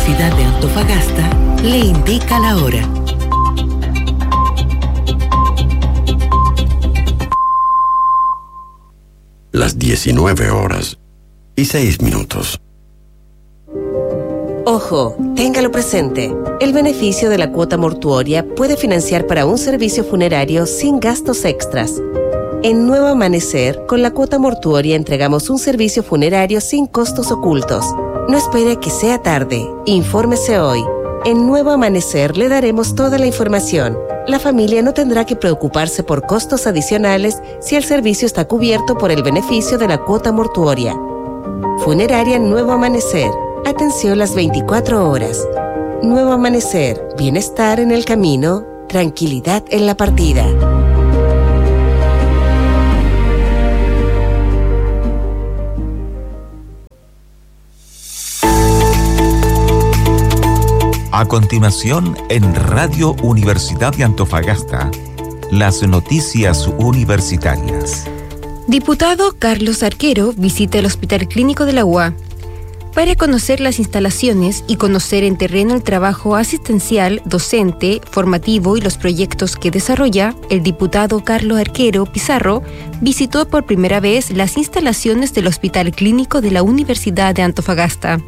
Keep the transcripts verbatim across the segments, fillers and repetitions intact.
Universidad de Antofagasta le indica la hora. Las diecinueve horas y seis minutos. Ojo, téngalo presente. El beneficio de la cuota mortuoria puede financiar para un servicio funerario sin gastos extras. En Nuevo Amanecer, con la cuota mortuoria entregamos un servicio funerario sin costos ocultos. No espere que sea tarde. Infórmese hoy. En Nuevo Amanecer le daremos toda la información. La familia no tendrá que preocuparse por costos adicionales si el servicio está cubierto por el beneficio de la cuota mortuoria. Funeraria Nuevo Amanecer. Atención las veinticuatro horas. Nuevo Amanecer. Bienestar en el camino. Tranquilidad en la partida. A continuación, en Radio Universidad de Antofagasta, las noticias universitarias. Diputado Carlos Arquero visita el Hospital Clínico de la U A para conocer las instalaciones y conocer en terreno el trabajo asistencial, docente, formativo y los proyectos que desarrolla. El diputado Carlos Arquero Pizarro visitó por primera vez las instalaciones del Hospital Clínico de la Universidad de Antofagasta.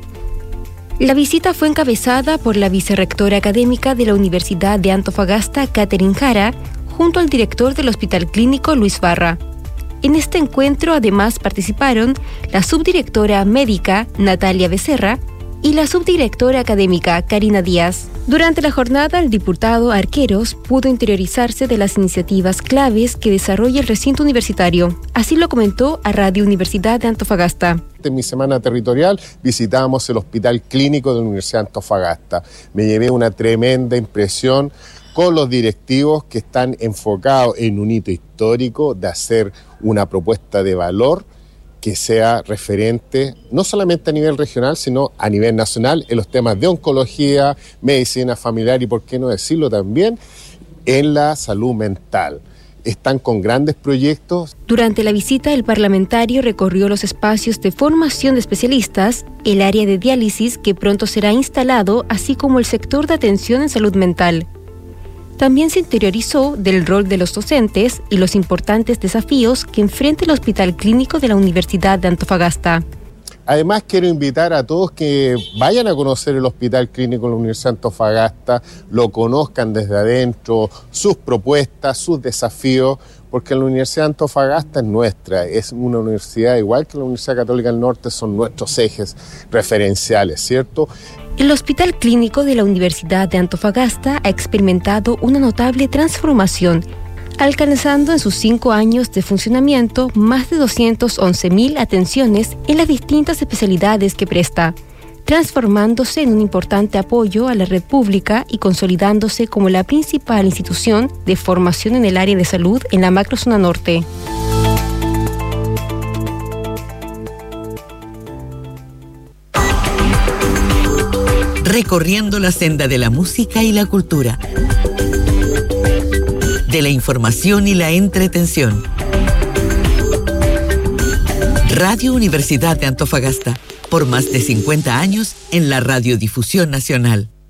La visita fue encabezada por la vicerrectora académica de la Universidad de Antofagasta, Catherine Jara, junto al director del Hospital Clínico, Luis Barra. En este encuentro además participaron la subdirectora médica, Natalia Becerra, y la subdirectora académica, Karina Díaz. Durante la jornada, el diputado Arqueros pudo interiorizarse de las iniciativas claves que desarrolla el recinto universitario. Así lo comentó a Radio Universidad de Antofagasta. En mi semana territorial visitamos el Hospital Clínico de la Universidad de Antofagasta. Me llevé una tremenda impresión con los directivos que están enfocados en un hito histórico de hacer una propuesta de valor que sea referente no solamente a nivel regional, sino a nivel nacional en los temas de oncología, medicina familiar y, por qué no decirlo también, en la salud mental. Están con grandes proyectos. Durante la visita, el parlamentario recorrió los espacios de formación de especialistas, el área de diálisis que pronto será instalado, así como el sector de atención en salud mental. También se interiorizó del rol de los docentes y los importantes desafíos que enfrenta el Hospital Clínico de la Universidad de Antofagasta. Además, quiero invitar a todos que vayan a conocer el Hospital Clínico de la Universidad de Antofagasta, lo conozcan desde adentro, sus propuestas, sus desafíos, porque la Universidad de Antofagasta es nuestra, es una universidad igual que la Universidad Católica del Norte, son nuestros ejes referenciales, ¿cierto? El Hospital Clínico de la Universidad de Antofagasta ha experimentado una notable transformación, alcanzando en sus cinco años de funcionamiento más de doscientas once mil atenciones en las distintas especialidades que presta, transformándose en un importante apoyo a la red pública y consolidándose como la principal institución de formación en el área de salud en la macrozona norte. Recorriendo la senda de la música y la cultura, de la información y la entretención. Radio Universidad de Antofagasta, por más de cincuenta años en la radiodifusión nacional.